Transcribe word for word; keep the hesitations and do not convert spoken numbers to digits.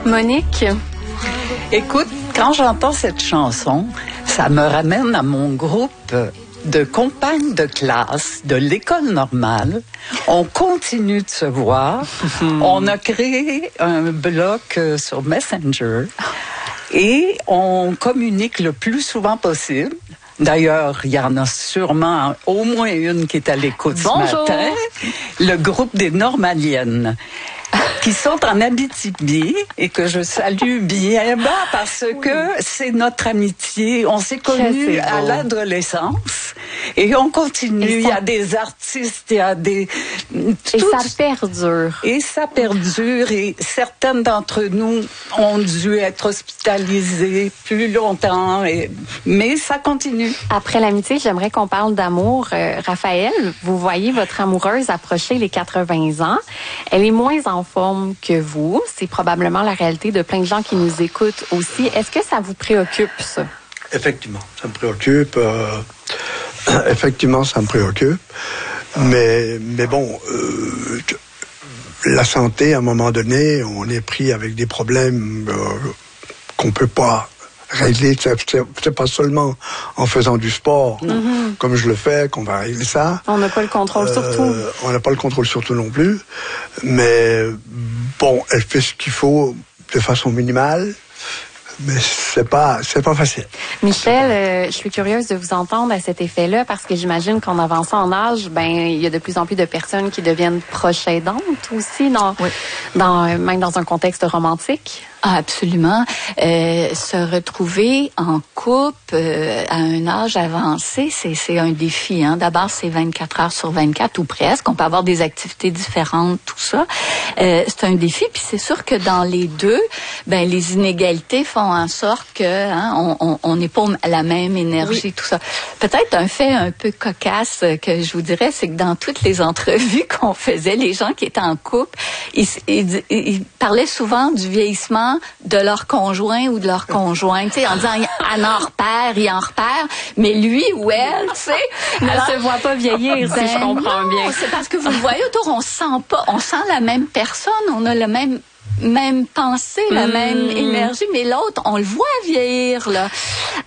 Monique? Écoute, quand j'entends cette chanson, ça me ramène à mon groupe de compagnes de classe de l'école normale. On continue de se voir. On a créé un bloc sur Messenger et on communique le plus souvent possible. D'ailleurs, il y en a sûrement au moins une qui est à l'écoute ce matin. Le groupe des Normaliennes, qui sont en Abitibi et que je salue bien bas parce oui. que c'est notre amitié. On s'est connus à l'adolescence et on continue. Et ça... Il y a des artistes, il y a des... Et tout... ça perdure. Et ça perdure et certaines d'entre nous ont dû être hospitalisées plus longtemps, et... mais ça continue. Après l'amitié, j'aimerais qu'on parle d'amour. Euh, Raphaël, vous voyez votre amoureuse approcher les quatre-vingts ans. Elle est moins en forme que vous. C'est probablement la réalité de plein de gens qui nous écoutent aussi. Est-ce que ça vous préoccupe, ça? Effectivement, ça me préoccupe. Euh, effectivement, ça me préoccupe. Mais, mais bon, euh, la santé, à un moment donné, on est pris avec des problèmes euh, qu'on peut pas régler. C'est, c'est, c'est pas seulement en faisant du sport, mm-hmm. comme je le fais, qu'on va régler ça. On n'a pas le contrôle euh, surtout. On n'a pas le contrôle surtout non plus. Mais bon, elle fait ce qu'il faut de façon minimale. Mais c'est pas, c'est pas facile. Michel, euh, je suis curieuse de vous entendre à cet effet-là parce que j'imagine qu'en avançant en âge, ben il y a de plus en plus de personnes qui deviennent proches aidantes aussi, dans, oui. dans même dans un contexte romantique. Ah, absolument. Euh, se retrouver en couple euh, à un âge avancé, c'est, c'est un défi. Hein. D'abord, c'est vingt-quatre heures sur vingt-quatre ou presque. On peut avoir des activités différentes, tout ça. Euh, c'est un défi. Puis c'est sûr que dans les deux, ben les inégalités font en sorte que hein, on, on n'est pas à la même énergie, oui. tout ça. Peut-être un fait un peu cocasse que je vous dirais, c'est que dans toutes les entrevues qu'on faisait, les gens qui étaient en couple, ils, ils, ils parlaient souvent du vieillissement de leur conjoint ou de leur conjointe, tu sais, en disant, elle en repère, il en repère, mais lui ou elle, tu sais, ne se voit pas vieillir, ben, si je comprends non, bien. C'est parce que vous le voyez autour, on sent pas, on sent la même personne, on a le même même pensée, la mmh. même énergie, mais l'autre, on le voit vieillir, là.